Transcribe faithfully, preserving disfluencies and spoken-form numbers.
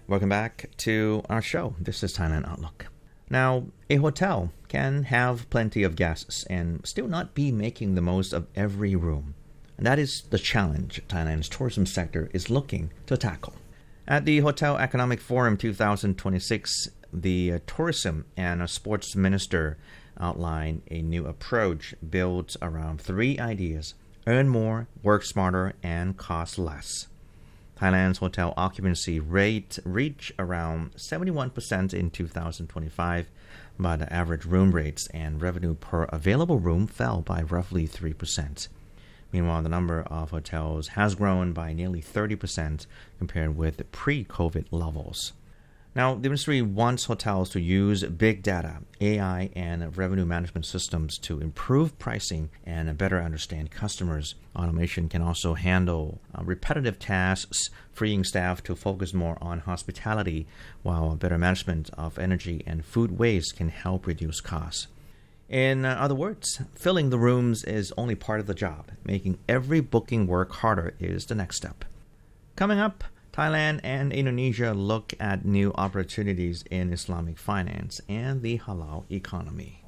Welcome back to our show. This is Thailand Outlook. Now, a hotel can have plenty of guests and still not be making the most of every room. And that is the challenge Thailand's tourism sector is looking to tackle. At the Hotel Economic Forum twenty twenty-six, the uh, Tourism and uh, Sports Minister outlined a new approach built around three ideas: earn more, work smarter, and cost less. Thailand's hotel occupancy rate reached around seventy-one percent in two thousand twenty-five, but the average room rates and revenue per available room fell by roughly three percent. Meanwhile, the number of hotels has grown by nearly thirty percent compared with pre-COVID levels. Now, the ministry wants hotels to use big data, A I, and revenue management systems to improve pricing and better understand customers. Automation can also handle uh, repetitive tasks, freeing staff to focus more on hospitality, while better management of energy and food waste can help reduce costs. In other words, filling the rooms is only part of the job. Making every booking work harder is the next step. Coming up, Thailand and Indonesia look at new opportunities in Islamic finance and the halal economy.